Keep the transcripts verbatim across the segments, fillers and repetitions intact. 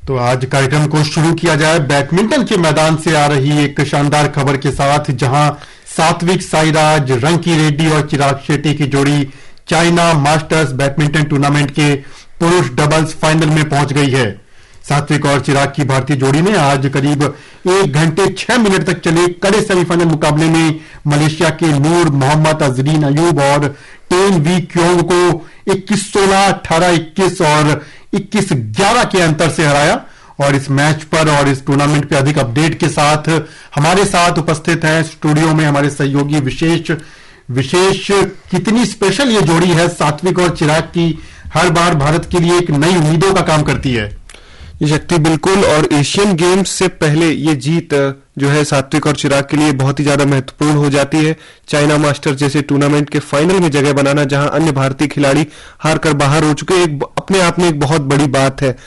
तो आज कार्यक्रम को शुरू किया जाए बैडमिंटन के मैदान से आ रही एक शानदार खबर के साथ, जहां सात्विक साईराज, रंकी रेड्डी और चिराग शेट्टी की जोड़ी चाइना मास्टर्स बैडमिंटन टूर्नामेंट के पुरुष डबल्स फाइनल में पहुंच गई है। सात्विक और चिराग की भारतीय जोड़ी ने आज करीब एक घंटे छह मिनट तक चले कड़े सेमीफाइनल मुकाबले में मलेशिया के नूर मोहम्मद अजरीन अयूब और टेन वी क्योंग को इक्कीस सोलह, अठारह इक्कीस और इक्कीस ग्यारह के अंतर से हराया। और इस मैच पर और इस टूर्नामेंट पे अधिक अपडेट के साथ हमारे साथ उपस्थित हैं स्टूडियो में हमारे सहयोगी विशेष विशेष कितनी स्पेशल ये जोड़ी है सात्विक और चिराग की, हर बार भारत के लिए एक नई उम्मीदों का काम करती है। ये शक्ति बिल्कुल, और एशियन गेम्स से पहले ये जीत जो है सात्विक और चिराग के लिए बहुत ही ज्यादा महत्वपूर्ण हो जाती है। चाइना मास्टर्स जैसे टूर्नामेंट के फाइनल में जगह बनाना, जहां अन्य भारतीय खिलाड़ी हार कर बाहर हो चुके, एक अपने आप में एक बहुत बड़ी बात है।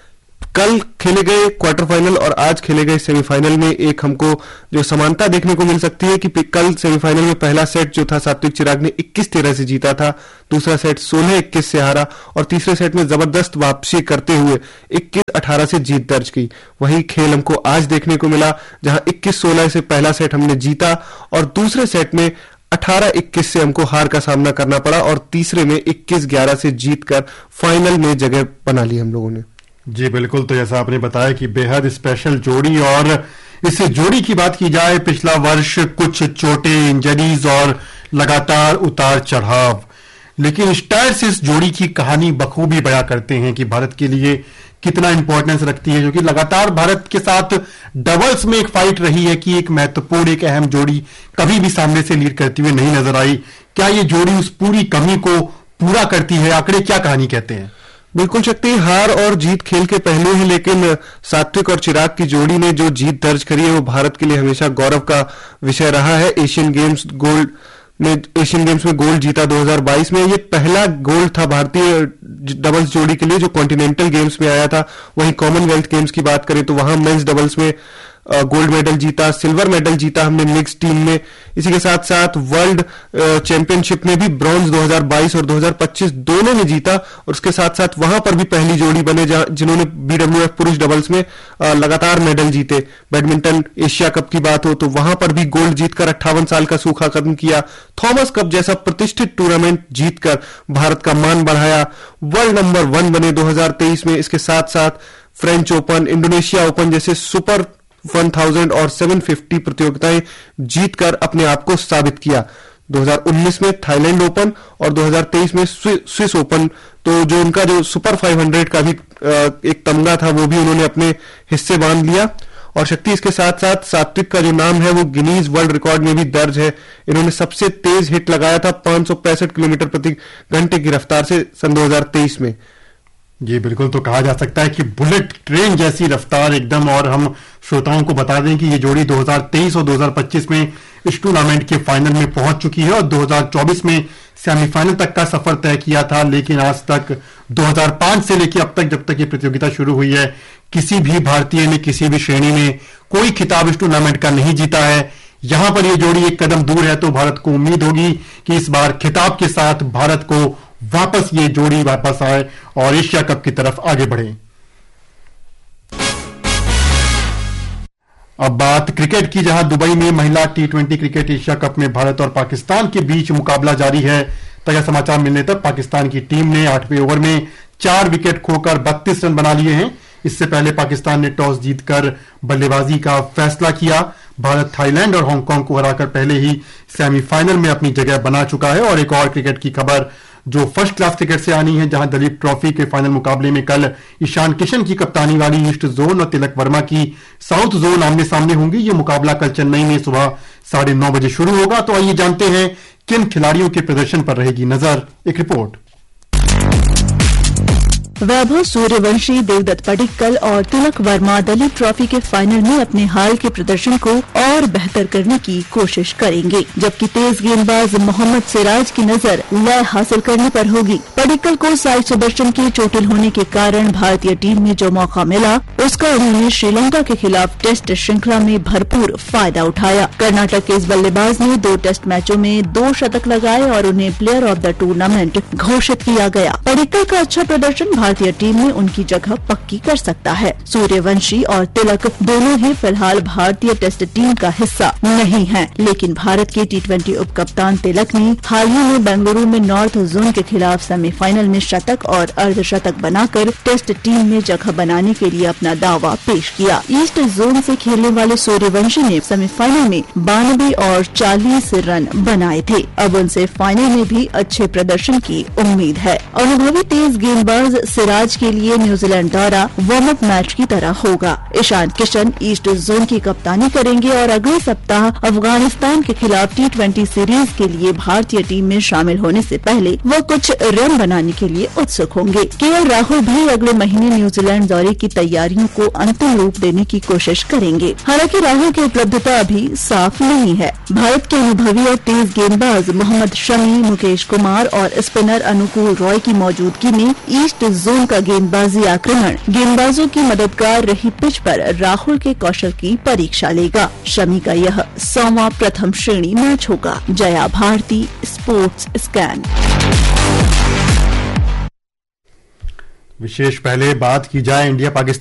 कल खेले गए क्वार्टर फाइनल और आज खेले गए सेमीफाइनल में एक हमको जो समानता देखने को मिल सकती है कि कल सेमीफाइनल में पहला सेट जो था सात्विक चिराग ने इक्कीस तेरह से जीता था, दूसरा सेट सोलह इक्कीस से हारा और तीसरे सेट में जबरदस्त वापसी करते हुए इक्कीस अठारह से जीत दर्ज की। वही खेल हमको आज देखने को मिला, जहां इक्कीस सोलह से पहला सेट हमने जीता और दूसरे सेट में अठारह इक्कीस से हमको हार का सामना करना पड़ा और तीसरे में इक्कीस ग्यारह से जीतकर फाइनल में जगह बना ली हम लोगों ने। जी बिल्कुल, तो जैसा आपने बताया कि बेहद स्पेशल जोड़ी, और इस जोड़ी की बात की जाए पिछला वर्ष कुछ चोटें, इंजरीज और लगातार उतार चढ़ाव, लेकिन स्टार्स इस जोड़ी की कहानी बखूबी बयां करते हैं कि भारत के लिए कितना इंपॉर्टेंस रखती है, क्योंकि लगातार भारत के साथ डबल्स में एक फाइट रही है कि एक महत्वपूर्ण एक अहम जोड़ी कभी भी सामने से लीड करती हुई नहीं नजर आई। क्या ये जोड़ी उस पूरी कमी को पूरा करती है? आंकड़े क्या कहानी कहते हैं? बिल्कुल शक्ति, हार और जीत खेल के पहलू है, लेकिन सात्विक और चिराग की जोड़ी ने जो जीत दर्ज करी है वो भारत के लिए हमेशा गौरव का विषय रहा है। एशियन गेम्स गोल्ड में एशियन गेम्स में गोल्ड जीता दो हज़ार बाईस में, ये पहला गोल्ड था भारतीय डबल्स जोड़ी के लिए जो कॉन्टिनेंटल गेम्स में आया था। वहीं कॉमनवेल्थ गेम्स की बात करें तो वहां मेंस डबल्स में गोल्ड मेडल जीता, सिल्वर मेडल जीता हमने मिक्स टीम में। इसी के साथ साथ वर्ल्ड चैंपियनशिप में भी ब्रॉन्ज दो हज़ार बाईस और दो हज़ार पच्चीस दोनों में जीता, और उसके साथ साथ वहां पर भी पहली जोड़ी बने जिन्होंने बीडब्ल्यूएफ पुरुष डबल्स में लगातार मेडल जीते। बैडमिंटन एशिया कप की बात हो तो वहां पर भी गोल्ड जीतकर अट्ठावन साल का सूखा खत्म किया। थॉमस कप जैसा प्रतिष्ठित टूर्नामेंट जीतकर भारत का मान बढ़ाया, वर्ल्ड नंबर वन बने दो हज़ार तेईस में। इसके साथ साथ फ्रेंच ओपन, इंडोनेशिया ओपन जैसे सुपर हज़ार और सात सौ पचास प्रतियोगिताएं जीतकर अपने आप को साबित किया। दो हज़ार उन्नीस में थाईलैंड ओपन और दो हज़ार तेईस में स्विस ओपन, तो जो उनका जो सुपर पाँच सौ का भी एक तमगा था वो भी उन्होंने अपने हिस्से बांध लिया। और शक्ति, इसके साथ साथ सात्विक का जो नाम है वो गिनीज वर्ल्ड रिकॉर्ड में भी दर्ज है। इन्होंने सबसे तेज हिट लगाया था पांच सौ पैंसठ किलोमीटर प्रति घंटे की रफ्तार से सन दो हज़ार तेईस में। जी बिल्कुल, तो कहा जा सकता है कि बुलेट ट्रेन जैसी रफ्तार एकदम। और हम श्रोताओं को बता दें कि ये जोड़ी दो हज़ार तेईस और दो हज़ार पच्चीस में इस टूर्नामेंट के फाइनल में पहुंच चुकी है और दो हज़ार चौबीस में सेमीफाइनल तक का सफर तय किया था। लेकिन आज तक दो हज़ार पाँच से लेकर अब तक जब तक ये प्रतियोगिता शुरू हुई है, किसी भी भारतीय ने किसी भी श्रेणी में कोई खिताब इस टूर्नामेंट का नहीं जीता है। यहां पर ये जोड़ी एक कदम दूर है, तो भारत को उम्मीद होगी कि इस बार खिताब के साथ भारत को वापस ये जोड़ी वापस आए और एशिया कप की तरफ आगे बढ़े। अब बात क्रिकेट की, जहां दुबई में महिला T twenty cricket Asia cup में भारत और पाकिस्तान के बीच मुकाबला जारी है। ताजा समाचार मिलने तक पाकिस्तान की टीम ने आठवें ओवर में चार विकेट खोकर बत्तीस रन बना लिए हैं। इससे पहले पाकिस्तान ने टॉस जीतकर बल्लेबाजी का फैसला किया। भारत थाईलैंड और हांगकांग को हराकर पहले ही सेमीफाइनल में अपनी जगह बना चुका है। और एक और क्रिकेट की खबर जो फर्स्ट क्लास क्रिकेट से आनी है, जहां दलीप ट्रॉफी के फाइनल मुकाबले में कल ईशान किशन की कप्तानी वाली ईस्ट जोन और तिलक वर्मा की साउथ जोन आमने सामने होंगी। ये मुकाबला कल चेन्नई में सुबह साढ़े नौ बजे शुरू होगा। तो आइए जानते हैं किन खिलाड़ियों के प्रदर्शन पर रहेगी नजर। एक रिपोर्ट। वैभव सूर्यवंशी, देवदत्त पडिक्कल और तिलक वर्मा दलीप ट्रॉफी के फाइनल में अपने हाल के प्रदर्शन को और बेहतर करने की कोशिश करेंगे, जबकि तेज गेंदबाज मोहम्मद सिराज की नजर लय हासिल करने पर होगी। पडिक्कल को साई सुदर्शन के चोटिल होने के कारण भारतीय टीम में जो मौका मिला उसका उन्होंने श्रीलंका के खिलाफ टेस्ट श्रृंखला में भरपूर फायदा उठाया। कर्नाटक के इस बल्लेबाज ने दो टेस्ट मैचों में दो शतक लगाए और उन्हें प्लेयर ऑफ द टूर्नामेंट घोषित किया गया। पडिक्कल का अच्छा प्रदर्शन भारतीय टीम में उनकी जगह पक्की कर सकता है। सूर्यवंशी और तिलक दोनों ही फिलहाल भारतीय टेस्ट टीम का हिस्सा नहीं हैं, लेकिन भारत के टी ट्वेंटी उपकप्तान तिलक ने हाल ही में बेंगलुरु में नॉर्थ जोन के खिलाफ सेमीफाइनल में शतक और अर्धशतक बनाकर टेस्ट टीम में जगह बनाने के लिए अपना दावा पेश किया। ईस्ट जोन से खेलने वाले सूर्यवंशी ने सेमीफाइनल में बानवे और चालीस रन बनाए थे। अब उनसे फाइनल में भी अच्छे प्रदर्शन की उम्मीद है। अनुभवी तेज गेंदबाज सिराज के लिए न्यूजीलैंड दौरा वार्म अप मैच की तरह होगा। ईशान किशन ईस्ट जोन की कप्तानी करेंगे और अगले सप्ताह अफगानिस्तान के खिलाफ टी ट्वेंटी सीरीज के लिए भारतीय टीम में शामिल होने से पहले वो कुछ रन बनाने के लिए उत्सुक होंगे। केएल राहुल भी अगले महीने न्यूजीलैंड दौरे की तैयारियों को अंतिम रूप देने की कोशिश करेंगे। हालांकि राहुल की उपलब्धता अभी साफ नहीं है। भारत के अनुभवी और तेज गेंदबाज मोहम्मद शमी, मुकेश कुमार और स्पिनर अनुकूल रॉय की मौजूदगी में ईस्ट जोन का गेंदबाजी आक्रमण गेंदबाजों की मददगार रही पिच पर राहुल के कौशल की परीक्षा लेगा। शमी का यह सौवां प्रथम श्रेणी मैच होगा। Jaya Bharti, sports scan. विशेष पहले बात की जाए इंडिया पाकिस्तान